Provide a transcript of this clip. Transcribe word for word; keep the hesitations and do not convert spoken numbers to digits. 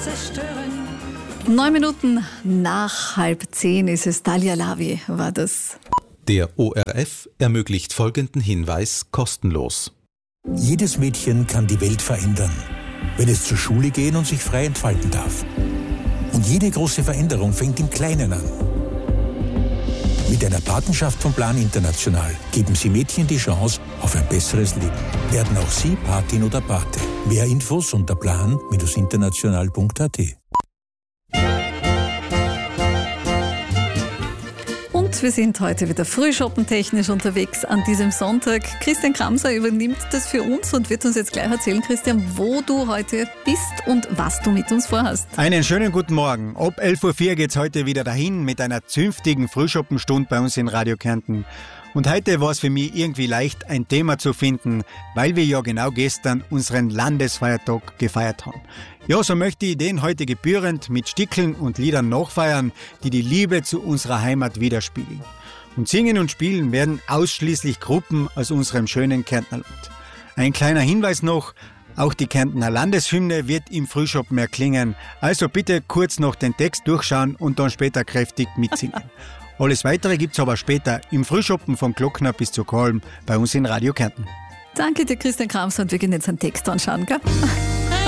zerstören. Neun Minuten nach halb zehn ist es. Dalia Lavi war das. Der O R F ermöglicht folgenden Hinweis kostenlos. Jedes Mädchen kann die Welt verändern, wenn es zur Schule gehen und sich frei entfalten darf. Und jede große Veränderung fängt im Kleinen an. Mit einer Patenschaft von Plan International geben Sie Mädchen die Chance auf ein besseres Leben. Werden auch Sie Patin oder Pate. Mehr Infos unter plan Bindestrich international Punkt a t. Und wir sind heute wieder frühschoppentechnisch unterwegs an diesem Sonntag. Christian Kramser übernimmt das für uns und wird uns jetzt gleich erzählen, Christian, wo du heute bist und was du mit uns vorhast. Einen schönen guten Morgen. Ab elf Uhr vier geht es heute wieder dahin mit einer zünftigen Frühschoppenstunde bei uns in Radio Kärnten. Und heute war es für mich irgendwie leicht, ein Thema zu finden, weil wir ja genau gestern unseren Landesfeiertag gefeiert haben. Ja, so möchte ich den heute gebührend mit Stickeln und Liedern nachfeiern, die die Liebe zu unserer Heimat widerspiegeln. Und singen und spielen werden ausschließlich Gruppen aus unserem schönen Kärntnerland. Ein kleiner Hinweis noch, auch die Kärntner Landeshymne wird im Frühschoppen erklingen, also bitte kurz noch den Text durchschauen und dann später kräftig mitsingen. Alles Weitere gibt's aber später im Frühschoppen von Glockner bis zu Kolm bei uns in Radio Kärnten. Danke dir, Christian Kramser, und wir gehen jetzt einen Text anschauen, gell?